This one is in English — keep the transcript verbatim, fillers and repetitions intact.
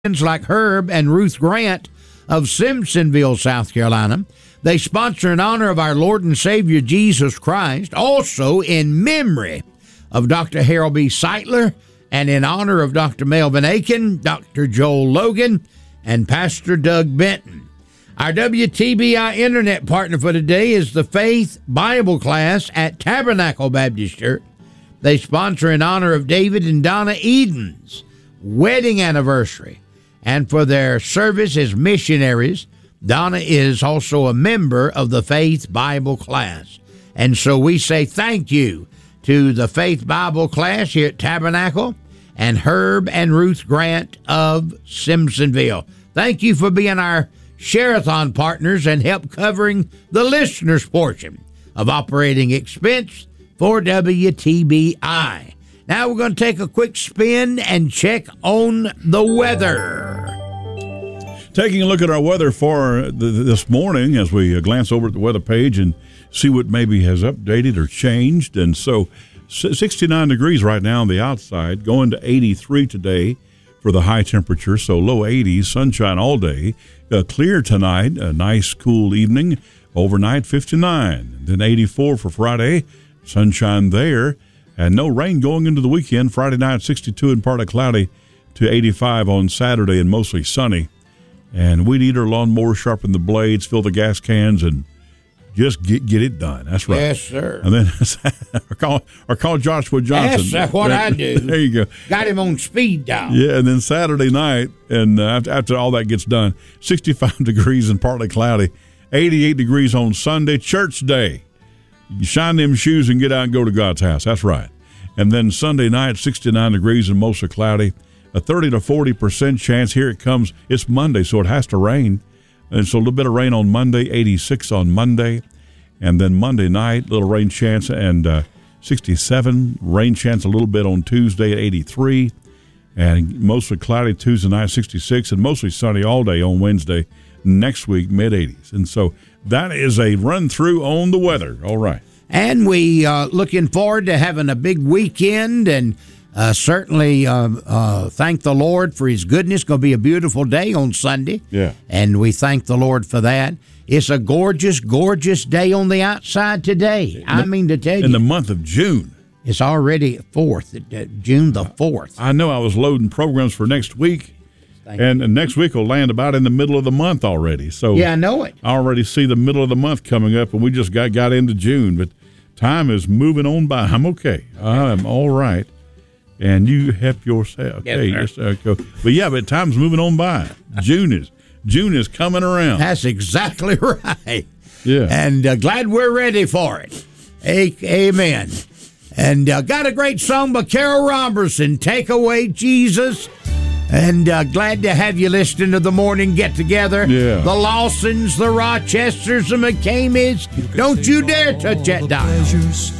like Herb and Ruth Grant of Simpsonville, South Carolina. They sponsor in honor of our Lord and Savior Jesus Christ, also in memory of Doctor Harold B. Seitler, and in honor of Doctor Melvin Aiken, Doctor Joel Logan, and Pastor Doug Benton. Our W T B I Internet partner for today is the Faith Bible class at Tabernacle Baptist Church. They sponsor in honor of David and Donna Eden's wedding anniversary. And for their service as missionaries, Donna is also a member of the Faith Bible class. And so we say thank you to the Faith Bible class here at Tabernacle and Herb and Ruth Grant of Simpsonville. Thank you for being our Share-a-thon partners and help covering the listeners' portion of operating expense for W T B I. Now we're going to take a quick spin and check on the weather. Taking a look at our weather for the, this morning as we glance over at the weather page and see what maybe has updated or changed. And so sixty-nine degrees right now on the outside, going to eighty-three today for the high temperature, so low eighties, sunshine all day. Uh, clear tonight, a nice cool evening. Overnight, fifty-nine. Then eighty-four for Friday, sunshine there. And no rain going into the weekend. Friday night, sixty-two and partly cloudy to eighty-five on Saturday and mostly sunny. And weed eater, lawnmower, sharpen the blades, fill the gas cans, and just get get it done. That's right. Yes, sir. And then or call, or call Joshua Johnson. Yes, that's what I do. There you go. Got him on speed dial. Yeah, and then Saturday night, and uh, after, after all that gets done, sixty-five degrees and partly cloudy, eighty-eight degrees on Sunday, church day. You shine them shoes and get out and go to God's house. That's right. And then Sunday night, sixty-nine degrees and mostly cloudy, a thirty to forty percent chance. Here it comes. It's Monday, so it has to rain. And so a little bit of rain on Monday, eighty-six on Monday. And then Monday night, little rain chance and uh, sixty-seven. Rain chance a little bit on Tuesday at eighty-three. And mostly cloudy Tuesday night, sixty-six. And mostly sunny all day on Wednesday. Next week, mid-eighties. And so that is a run-through on the weather. All right. And we uh, looking forward to having a big weekend, and uh, certainly uh, uh, thank the Lord for his goodness. Going to be a beautiful day on Sunday. Yeah. And we thank the Lord for that. It's a gorgeous, gorgeous day on the outside today. I mean to tell you. In the month of June. It's already fourth, uh, June the fourth. I know I was loading programs for next week. And, and next week will land about in the middle of the month already. So yeah, I know it. I already see the middle of the month coming up, and we just got, got into June. But time is moving on by. I'm okay. I'm all right. And you help yourself. Okay, yes, yes, uh, but yeah, but time's moving on by. June is June is coming around. That's exactly right. Yeah. And uh, glad we're ready for it. A- amen. And uh, got a great song by Carol Robertson, Take Away Jesus. And uh, glad to have you listening to the morning get together. Yeah. The Lawsons, the Rochesters, the McCamies. Don't you dare touch that dial.